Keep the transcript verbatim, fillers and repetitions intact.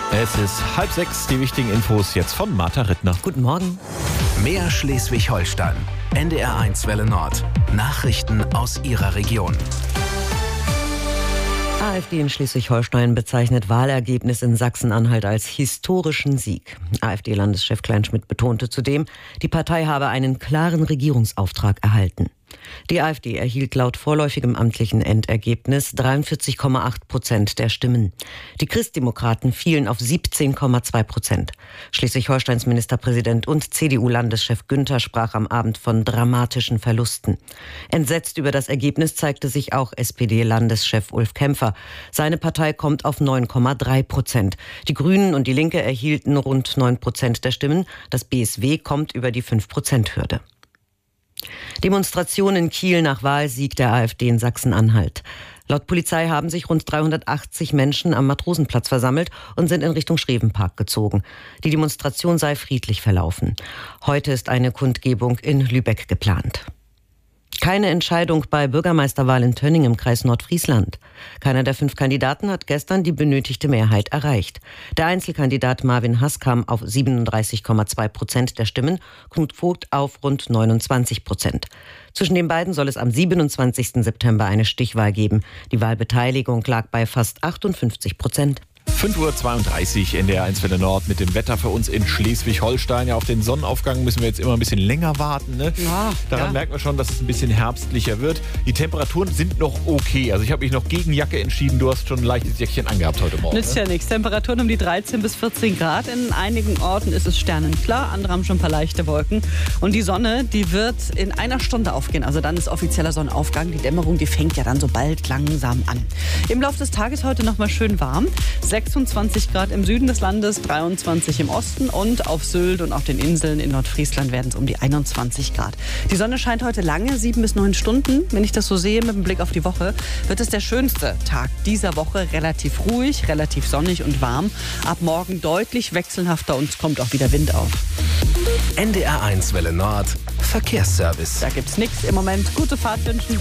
Es ist halb sechs, die wichtigen Infos jetzt von Martha Rittner. Guten Morgen. Mehr Schleswig-Holstein. N D R eins Welle Nord. Nachrichten aus Ihrer Region. AfD in Schleswig-Holstein bezeichnet Wahlergebnis in Sachsen-Anhalt als historischen Sieg. AfD-Landeschef Kleinschmidt betonte zudem, die Partei habe einen klaren Regierungsauftrag erhalten. Die AfD erhielt laut vorläufigem amtlichen Endergebnis dreiundvierzig Komma acht Prozent der Stimmen. Die Christdemokraten fielen auf siebzehn Komma zwei Prozent. Schleswig-Holsteins Ministerpräsident und C D U-Landeschef Günther sprach am Abend von dramatischen Verlusten. Entsetzt über das Ergebnis zeigte sich auch S P D-Landeschef Ulf Kämpfer. Seine Partei kommt auf neun Komma drei Prozent. Die Grünen und die Linke erhielten rund neun Prozent der Stimmen. Das B S W kommt über die fünf Prozent Hürde. Demonstration in Kiel nach Wahlsieg der AfD in Sachsen-Anhalt. Laut Polizei haben sich rund dreihundertachtzig Menschen am Matrosenplatz versammelt und sind in Richtung Schrevenpark gezogen. Die Demonstration sei friedlich verlaufen. Heute ist eine Kundgebung in Lübeck geplant. Keine Entscheidung bei Bürgermeisterwahl in Tönning im Kreis Nordfriesland. Keiner der fünf Kandidaten hat gestern die benötigte Mehrheit erreicht. Der Einzelkandidat Marvin Hass kam auf siebenunddreißig Komma zwei Prozent der Stimmen, Knut Vogt auf rund neunundzwanzig Prozent. Zwischen den beiden soll es am siebenundzwanzigsten September eine Stichwahl geben. Die Wahlbeteiligung lag bei fast achtundfünfzig Prozent. fünf Uhr zweiunddreißig, N D R eins Welle Nord mit dem Wetter für uns in Schleswig-Holstein. Ja, auf den Sonnenaufgang müssen wir jetzt immer ein bisschen länger warten. Ne? Ja, Daran ja. merkt man schon, dass es ein bisschen herbstlicher wird. Die Temperaturen sind noch okay. Also ich habe mich noch gegen Jacke entschieden. Du hast schon ein leichtes Jäckchen angehabt heute Morgen. Nützt Ne? ja nichts. Temperaturen um die dreizehn bis vierzehn Grad. In einigen Orten ist es sternenklar. Andere haben schon ein paar leichte Wolken. Und die Sonne, die wird in einer Stunde aufgehen. Also dann ist offizieller Sonnenaufgang. Die Dämmerung, die fängt ja dann so bald langsam an. Im Laufe des Tages heute noch mal schön warm. sechsundzwanzig Grad im Süden des Landes, dreiundzwanzig im Osten und auf Sylt und auf den Inseln in Nordfriesland werden es um die einundzwanzig Grad. Die Sonne scheint heute lange, sieben bis neun Stunden. Wenn ich das so sehe mit dem Blick auf die Woche, wird es der schönste Tag dieser Woche. Relativ ruhig, relativ sonnig und warm. Ab morgen deutlich wechselhafter und es kommt auch wieder Wind auf. N D R eins Welle Nord. Verkehrsservice. Da gibt's nichts im Moment. Gute Fahrt wünschen